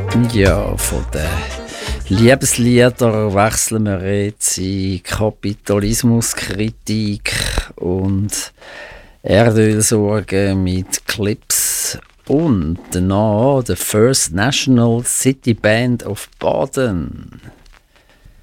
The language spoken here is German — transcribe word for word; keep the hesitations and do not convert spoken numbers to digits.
Ja, von den Liebesliedern wechseln wir jetzt in Kapitalismuskritik und Erdölsorgen mit Clips und danach The First National City Band of Baden.